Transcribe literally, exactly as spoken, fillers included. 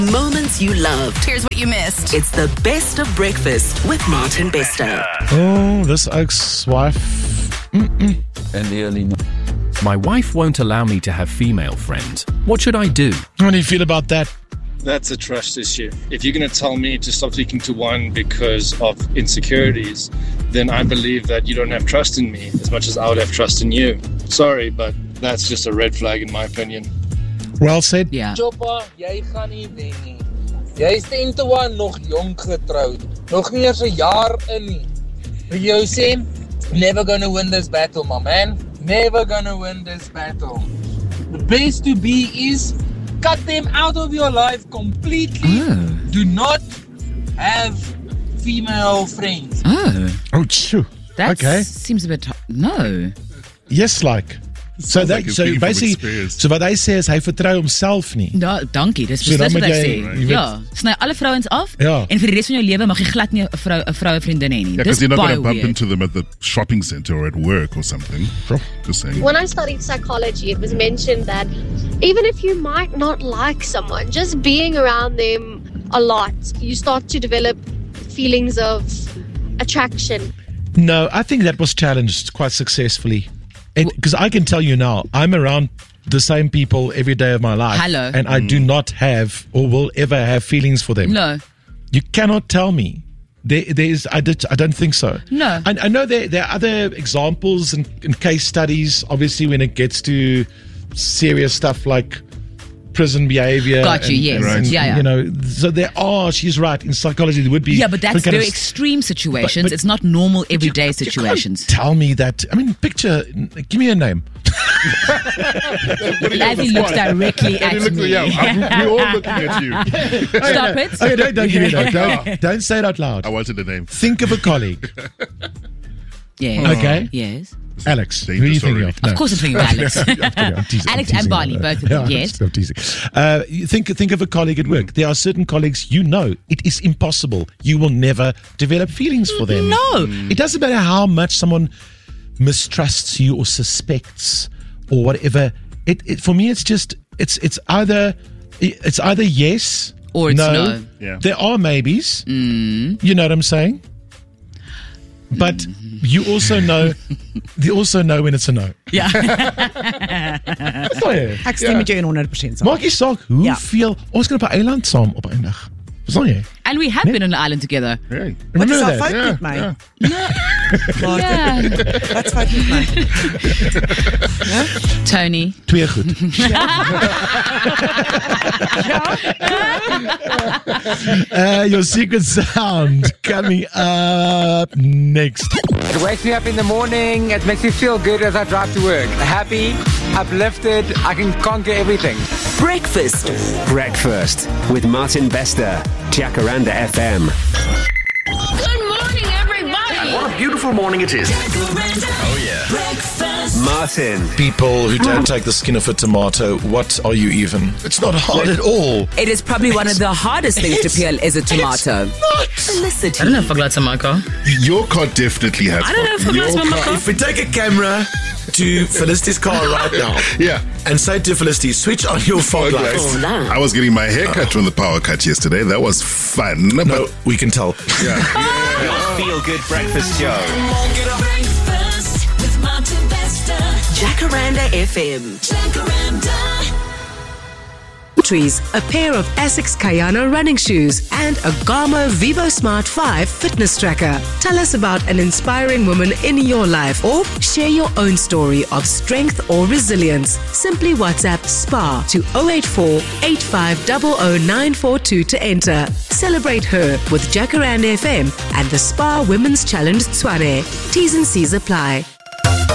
Moments you loved. Here's what you missed. It's the best of breakfast with Martin Bester. Oh, this ex-wife. Mm-mm. And the early night. My wife won't allow me to have female friends. What should I do? How do you feel about that? That's a trust issue. If you're going to tell me to stop speaking to one because of insecurities, then I believe that you don't have trust in me as much as I would have trust in you. Sorry, but that's just a red flag in my opinion. Well said. Yeah. Choppa, jy gaan nie wen nie. Jy is ten toon nog jong getroud. Nog nie eens 'n jaar in nie. Wil jy sê, never gonna win this battle, my man. Never gonna win this battle. The best to be is cut them out of your life completely. Oh. Do not have female friends. Oh. Oh, true. That Okay. seems a bit... T- no. Yes, like. So that, like he's so speaking from basically, experience. so wat hy sê is hy vertrou homself nie. Ja, dankie. Dis So dan presies wat moet ek jy- sê. jy weet- Ja, sny alle vrouens af Ja. en vir die res van jou lewe mag jy glad nie 'n vrou 'n vroue vriendin hê nie. Yeah, Dis because you're not baie going to bump weird. into them at the shopping center or at work or something. Just saying. When I studied psychology, it was mentioned that even if you might not like someone, just being around them a lot, you start to develop feelings of attraction. No, I think that was challenged quite successfully. Because I can tell you now, I'm around the same people every day of my life. Hello. And I do not have or will ever have feelings for them. No. You cannot tell me. There, there is, I, did, I don't think so. No. I, I know there, there are other examples and, and case studies, obviously, when it gets to serious stuff like prison behavior. Got you, and- yes. and- Right. and, Yeah, yeah. You know, so there are, she's right, in psychology there would be. Yeah, but that's different kind very of- extreme situations. But- but- it's not normal you- everyday you situations. can't tell me that. I mean, picture, give me a name. As he looks directly And he at looks- me. yeah, I'm- we're all looking at you. Stop it. Okay, don't, don't give me a name. Don't, don't say it out loud. I wanted a name. Think of a colleague. Yes. Okay. Yes. Alex, who are Dangerous you thinking already. of? No. Of course I'm thinking of Alex. I'm kidding, I'm teasing, I'm Alex teasing and Barney, you. both of them, Yeah, yes. I'm teasing. Uh, you think, think of a colleague at work. There are certain colleagues you know it is impossible. You will never develop feelings for them. No. It doesn't matter how much someone mistrusts you or suspects or whatever. It, it for me, it's just it's it's either it's either yes Or it's no. Yeah. There are maybes. Mm. You know what I'm saying? But you also know, you also know when it's a no. Ja. Dis nou. Ek stem met jou in honderd persent saam. Maak nie saak hoeveel ons kan op 'n eiland saam op eindig. Verstaan jy? And we have been on an island together. Hey. Wat is Remember daar that? fout Yeah, met my? yeah. Yeah. Wat's fout met my? Tony. Twee goed. uh, your secret sound coming up next. It wakes me up in the morning. It makes me feel good as I drive to work. Happy, uplifted. I can conquer everything. Breakfast. Breakfast with Martin Bester, Jacaranda F M. Good morning, everybody. What a beautiful morning it is. Oh, yeah. Breakfast. Martin. People who don't take the skin off a tomato, what are you even? It's not hard at all. It is probably one of the hardest things to peel is a tomato. Felicity. I don't know if I got to my car. Your car definitely has. I don't know if I got to my car. If we take a camera to Felicity's car right now Yeah. and say to Felicity, switch on your fog Okay. lights. I was getting my hair cut from the power cut yesterday. That was fun. No, But we can tell. yeah. Feel good breakfast show. Breakfast with Martin Bester. Jacaranda F M. Jacaranda. Trees, a pair of Essex Kayano running shoes, and a Garmo Vivo Smart five fitness tracker. Tell us about an inspiring woman in your life or share your own story of strength or resilience. Simply WhatsApp SPAR to zero eight four, eight five zero zero nine four two to enter. Celebrate her with Jacaranda F M and the SPAR Women's Challenge Tshwane. T's and C's apply.